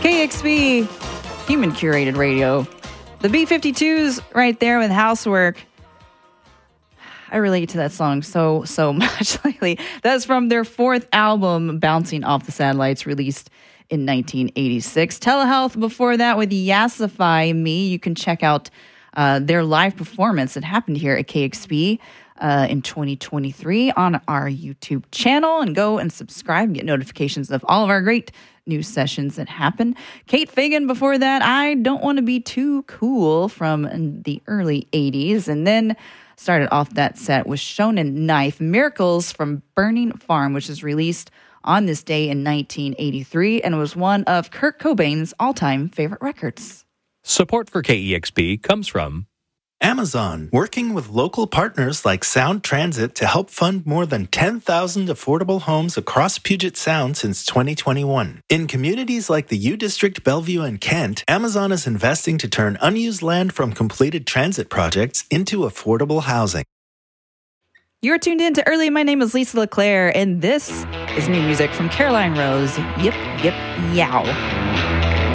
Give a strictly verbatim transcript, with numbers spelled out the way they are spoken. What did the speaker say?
K X B, human curated radio. The B fifty-twos right there with Housework. I relate to that song so, so much lately. That's from their fourth album, Bouncing Off the Satellites, released in nineteen eighty-six. Telehealth before that with Yassify Me. You can check out uh, their live performance that happened here at K X B uh, in twenty twenty-three on our YouTube channel. And go and subscribe and get notifications of all of our great new sessions that happen. Kate Fagan before that, I Don't Want to Be Too Cool from the early eighties. And then started off that set with Shonen Knife, Miracles from Burning Farm, which was released on this day in nineteen eighty-three and was one of Kurt Cobain's all-time favorite records. Support for K E X P comes from Amazon, working with local partners like Sound Transit to help fund more than ten thousand affordable homes across Puget Sound since twenty twenty-one. In communities like the U District, Bellevue, and Kent, Amazon is investing to turn unused land from completed transit projects into affordable housing. You're tuned in to Early. My name is Lisa LeClaire, and this is new music from Caroline Rose. Yip, yip, yow.